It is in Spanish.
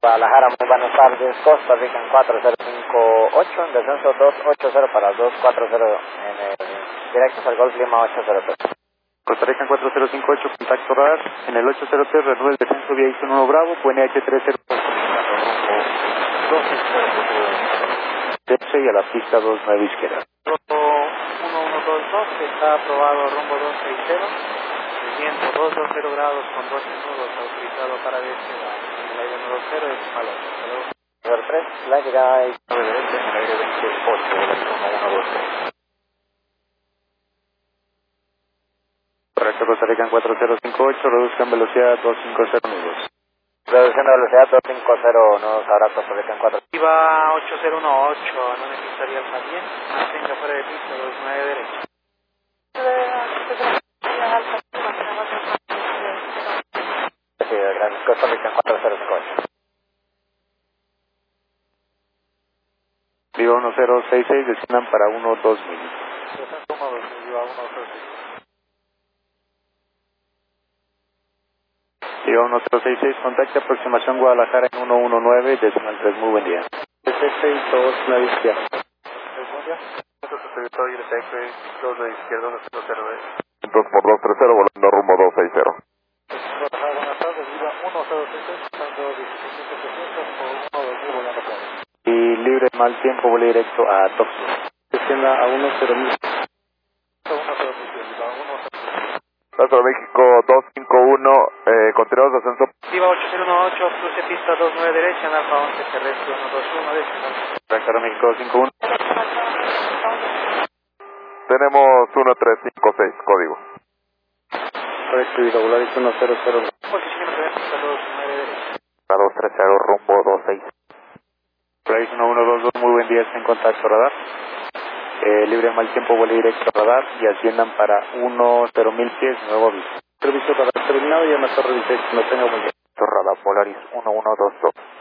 Guadalajara, muy buenas tardes. Costa Rica en 4058, en descenso 280 para 240 en el directos al Golf Lima 803. Costa Rica en 4058, contacto radar. En el 803, renueve el descenso vía ISO 1 Bravo, QNH30. Derecha y a la pista 29 izquierda. 1122, que está aprobado rumbo 260. Viento 220 grados con 12 nudos, autorizado para despegar. En el aire 90 es malo. 03, la llegada es 9 derecha, en el aire 28, como 123. Correcto, Costa Rica en 4058, reduzcan velocidad 250 nudos. Reduciendo velocidad 250 nudos, ahora Costa Rica en 4. Iba 8018, no necesitaría más bien, mantenga fuera de pista 29 derecha. Sí, gracias, Costa Rica en 4058. Viva 1066, desciendan para 12000. Viva 1066, contacte aproximación Guadalajara en 119, decimal 3, muy buen día. 62, la izquierda. Dos de izquierda, 2 por 230, volando rumbo 260. Buenas tardes, Viva 1066, pasando 17700 por 12000, volando por. Y libre mal tiempo, vuelo directo a Tucson. Descienda a 10000. Paso México 251, continuamos ascenso. Viva 8018, cruce pista 29 derecha, en Alfa 11 terrestre 121, décimo. Rector México 251. Tenemos 1356, código. Correcto, irregular es 100. Posición de pista 29 derecha. A 230, rumbo 26. Price 1122, muy buen día, está en contacto radar. Libre mal tiempo, vuelo directo a radar y asciendan para 10.000 pies, nuevo aviso. Servicio radar terminado y a la torre 16, no tenga buen día. Radar Polaris 1122.